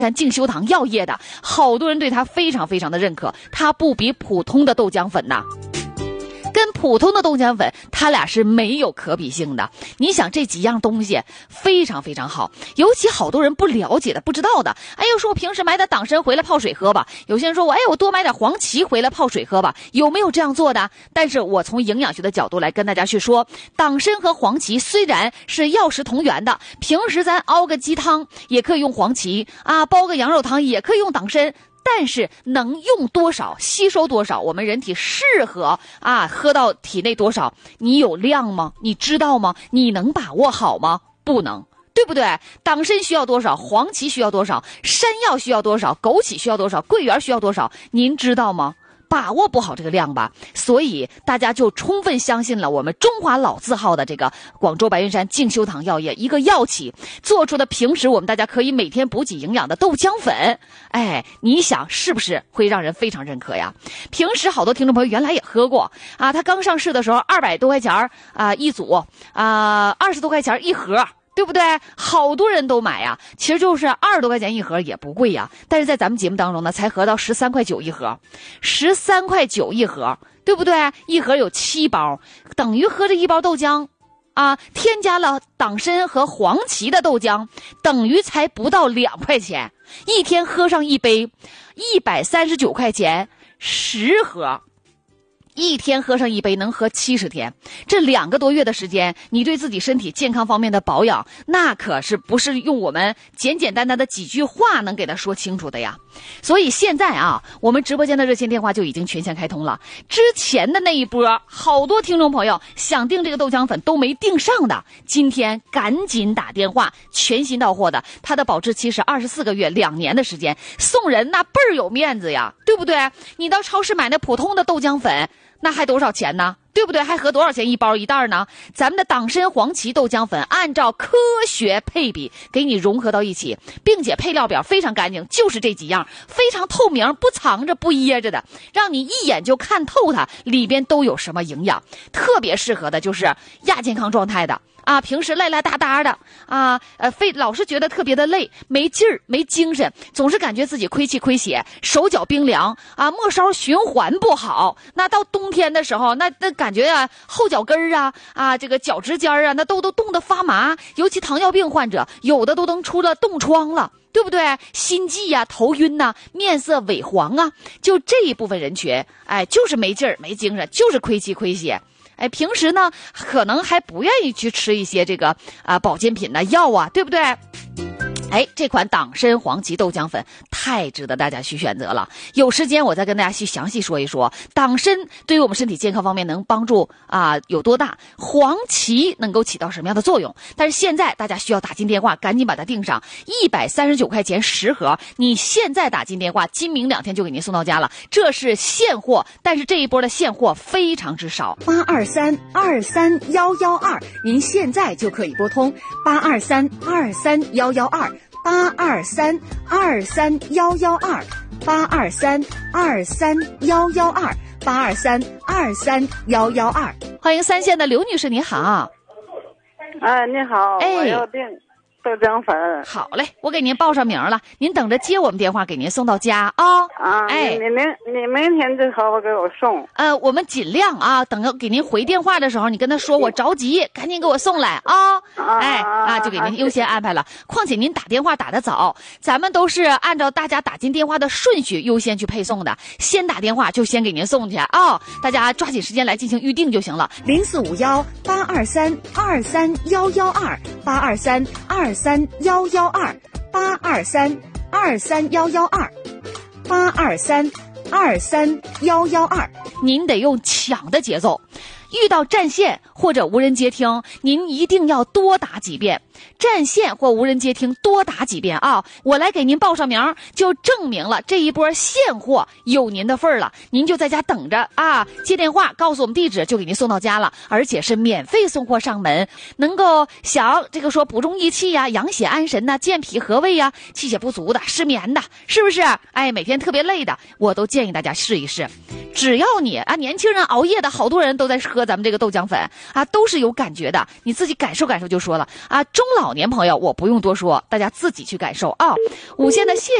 像静修堂药业的，好多人对它非常非常的认可，它不比普通的豆浆粉呐。跟普通的豆浆粉它俩是没有可比性的。你想这几样东西非常非常好，尤其好多人不了解的不知道的，哎呦说我平时买点党参回来泡水喝吧，有些人说我多买点黄芪回来泡水喝吧，有没有这样做的？但是我从营养学的角度来跟大家去说，党参和黄芪虽然是药食同源的，平时咱熬个鸡汤也可以用黄芪啊，煲个羊肉汤也可以用党参，但是能用多少吸收多少，我们人体适合喝到体内多少，你有量吗？你知道吗？你能把握好吗？不能，对不对？党参需要多少，黄芪需要多少，山药需要多少，枸杞需要多少，桂圆需要多少，您知道吗？把握不好这个量吧，所以大家就充分相信了我们中华老字号的这个广州白云山静修堂药业一个药企做出的平时我们大家可以每天补给营养的豆浆粉，你想是不是会让人非常认可呀？平时好多听众朋友原来也喝过它刚上市的时候200多块钱一组20多块钱一盒，对不对？好多人都买呀，其实就是20多块钱一盒也不贵呀，但是在咱们节目当中呢，才合到13块9一盒，13块9一盒，对不对？一盒有7包，等于喝这一包豆浆添加了党参和黄芪的豆浆，等于才不到2块钱，一天喝上一杯，139块钱10盒。一天喝上一杯能喝70天，这2个多月的时间，你对自己身体健康方面的保养，那可是不是用我们简简单单的几句话能给他说清楚的呀。所以现在我们直播间的热线电话就已经全线开通了。之前的那一波好多听众朋友想订这个豆浆粉都没订上的，今天赶紧打电话，全新到货的，它的保质期是24个月2年的时间，送人那倍儿有面子呀，对不对？你到超市买那普通的豆浆粉那还多少钱呢？对不对？还合多少钱一包一袋呢？咱们的党参黄芪豆浆粉按照科学配比给你融合到一起，并且配料表非常干净，就是这几样，非常透明，不藏着不掖着的，让你一眼就看透它里边都有什么营养。特别适合的就是亚健康状态的平时赖赖哒哒的老是觉得特别的累，没劲儿没精神，总是感觉自己亏气亏血，手脚冰凉末梢循环不好，那到冬天的时候那感觉后脚跟这个脚趾尖那都冻得发麻，尤其糖尿病患者有的都能出了冻疮了，对不对？心悸头晕面色萎黄就这一部分人群就是没劲儿没精神，就是亏气亏血。平时呢可能还不愿意去吃一些这个保健品药对不对？这款党参黄芪豆浆粉太值得大家去选择了。有时间我再跟大家去详细说一说党参对于我们身体健康方面能帮助有多大，黄芪能够起到什么样的作用。但是现在大家需要打进电话，赶紧把它订上，139块钱10盒，你现在打进电话，今明2天就给您送到家了，这是现货，但是这一波的现货非常之少。 823-23112，您现在就可以拨通823-23112，823-23112，823-23112，823-23112。 欢迎3线的刘女士，你好。 你好，我要订豆浆粉。 好嘞，我给您报上名了，您等着接我们电话，给您送到家你明天最好给我送。 我们尽量等着给您回电话的时候，你跟他说我着急，赶紧给我送来就给您优先安排了。况且您打电话打得早，咱们都是按照大家打进电话的顺序优先去配送的，先打电话就先给您送去大家抓紧时间来进行预定就行了。 0451-823-23112，823-23112，823-23112，823-23112。 您得用抢的节奏，遇到占线或者无人接听，您一定要多打几遍。占线或无人接听多打几遍我来给您报上名，就证明了这一波现货有您的份儿了。您就在家等着接电话告诉我们地址，就给您送到家了，而且是免费送货上门。能够想这个说补中益气养血安神健脾和胃气血不足的失眠的，是不是每天特别累的，我都建议大家试一试。 只要你啊，年轻人熬夜的好多人都在喝咱们这个豆浆粉啊，都是有感觉的，你自己感受感受就说了啊。中老年朋友我不用多说，大家自己去感受啊。5线的谢